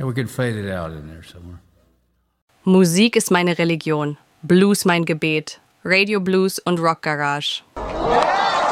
And we could fade it out in there somewhere. Musik ist meine Religion, Blues mein Gebet, Radio Blues und Rock Garage.